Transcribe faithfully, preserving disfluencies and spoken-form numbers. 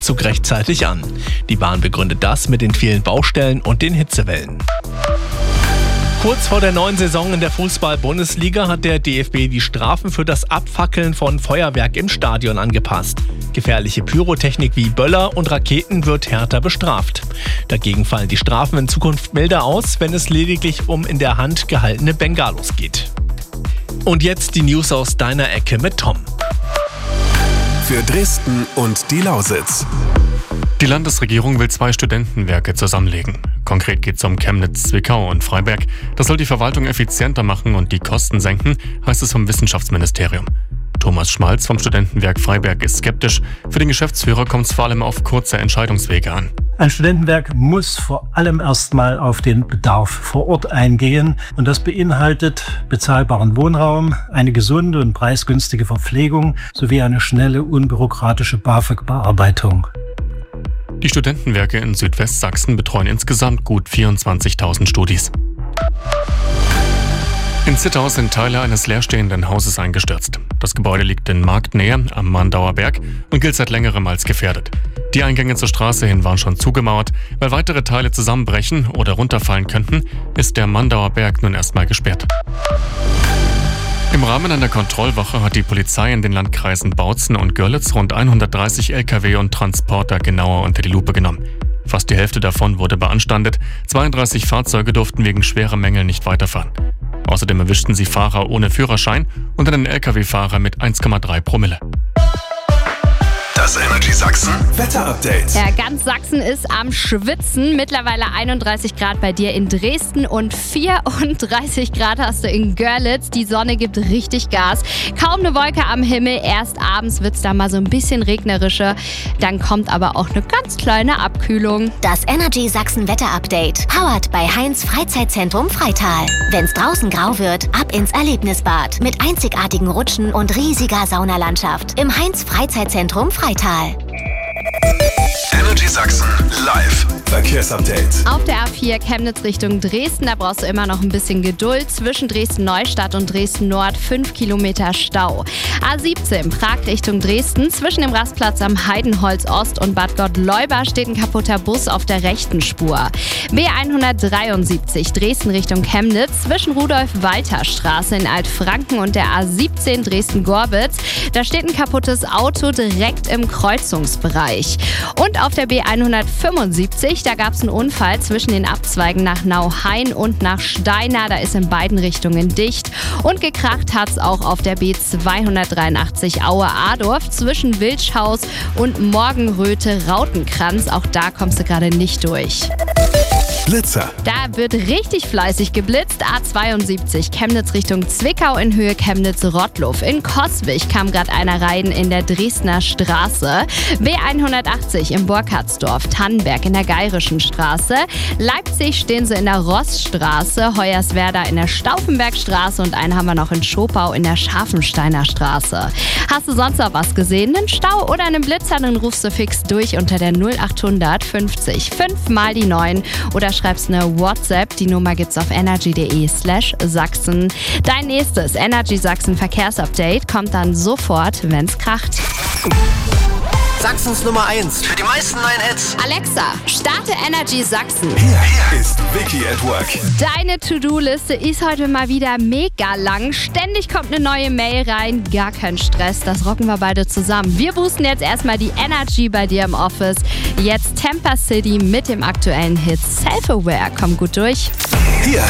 Zug rechtzeitig an. Die Bahn begründet das mit den vielen Baustellen und den Hitzewellen. Kurz vor der neuen Saison in der Fußball-Bundesliga hat der D F B die Strafen für das Abfackeln von Feuerwerk im Stadion angepasst. Gefährliche Pyrotechnik wie Böller und Raketen wird härter bestraft. Dagegen fallen die Strafen in Zukunft milder aus, wenn es lediglich um in der Hand gehaltene Bengalos geht. Und jetzt die News aus deiner Ecke mit Tom. Für Dresden und die Lausitz. Die Landesregierung will zwei Studentenwerke zusammenlegen. Konkret geht es um Chemnitz, Zwickau und Freiberg. Das soll die Verwaltung effizienter machen und die Kosten senken, heißt es vom Wissenschaftsministerium. Thomas Schmalz vom Studentenwerk Freiberg ist skeptisch. Für den Geschäftsführer kommt es vor allem auf kurze Entscheidungswege an. Ein Studentenwerk muss vor allem erstmal auf den Bedarf vor Ort eingehen. Und das beinhaltet bezahlbaren Wohnraum, eine gesunde und preisgünstige Verpflegung sowie eine schnelle, unbürokratische BAföG-Bearbeitung. Die Studentenwerke in Südwestsachsen betreuen insgesamt gut vierundzwanzigtausend Studis. In Zittau sind Teile eines leerstehenden Hauses eingestürzt. Das Gebäude liegt in Marktnähe am Mandauer Berg und gilt seit längerem als gefährdet. Die Eingänge zur Straße hin waren schon zugemauert. Weil weitere Teile zusammenbrechen oder runterfallen könnten, ist der Mandauer Berg nun erstmal gesperrt. Im Rahmen einer Kontrollwoche hat die Polizei in den Landkreisen Bautzen und Görlitz rund hundertdreißig L K W und Transporter genauer unter die Lupe genommen. Fast die Hälfte davon wurde beanstandet. zweiunddreißig Fahrzeuge durften wegen schwerer Mängel nicht weiterfahren. Außerdem erwischten sie Fahrer ohne Führerschein und einen L K W-Fahrer mit eins Komma drei Promille. Das Energy Sachsen Wetter-Update. Ja, ganz Sachsen ist am Schwitzen. Mittlerweile einunddreißig Grad bei dir in Dresden und vierunddreißig Grad hast du in Görlitz. Die Sonne gibt richtig Gas. Kaum eine Wolke am Himmel. Erst abends wird es da mal so ein bisschen regnerischer. Dann kommt aber auch eine ganz kleine Abkühlung. Das Energy Sachsen Wetter-Update. Powered bei Heinz Freizeitzentrum Freital. Wenn's draußen grau wird, ab ins Erlebnisbad. Mit einzigartigen Rutschen und riesiger Saunalandschaft. Im Heinz Freizeitzentrum Freital. Energy Sachsen live Verkehrsupdate. Auf der A vier Chemnitz Richtung Dresden, da brauchst du immer noch ein bisschen Geduld. Zwischen Dresden-Neustadt und Dresden-Nord fünf Kilometer Stau. A siebzehn Prag Richtung Dresden. Zwischen dem Rastplatz am Heidenholz Ost und Bad Gottleuba steht ein kaputter Bus auf der rechten Spur. B hundertdreiundsiebzig Dresden Richtung Chemnitz. Zwischen Rudolf-Walter-Straße in Altfranken und der A siebzehn Dresden-Gorbitz. Da steht ein kaputtes Auto direkt im Kreuzungsbereich. Und auf der B hundertfünfundsiebzig, da gab es einen Unfall zwischen den Abzweigen nach Nauhain und nach Steinau. Da ist in beiden Richtungen dicht. Und gekracht hat es auch auf der B zweihundertdreiundachtzig Aue-Adorf zwischen Wildschhaus und Morgenröte-Rautenkranz. Auch da kommst du gerade nicht durch. Blitzer. Da wird richtig fleißig geblitzt. A zweiundsiebzig Chemnitz Richtung Zwickau in Höhe Chemnitz-Rottluff. In Coswig kam gerade einer rein in der Dresdner Straße. B hundertachtzig im Burkhardsdorf. Tannenberg in der Geirischen Straße. Leipzig stehen sie in der Rossstraße. Hoyerswerda in der Stauffenbergstraße. Und einen haben wir noch in Schopau in der Scharfensteiner Straße. Hast du sonst noch was gesehen? Einen Stau oder einen Blitzer? Dann rufst du fix durch unter der null achthundert fünfzig fünf mal die neun oder schreibst eine WhatsApp. Die Nummer gibt's auf energy.de slash Sachsen. Dein nächstes Energy Sachsen Verkehrsupdate kommt dann sofort, wenn's kracht. Sachsens Nummer eins für die meisten neuen Hits. Alexa, starte Energy Sachsen. Hier, hier ist Vicky at Work. Deine To-Do-Liste ist heute mal wieder mega lang. Ständig kommt eine neue Mail rein. Gar kein Stress, das rocken wir beide zusammen. Wir boosten jetzt erstmal die Energy bei dir im Office. Jetzt Tampa City mit dem aktuellen Hit Self-Aware. Komm gut durch. Hier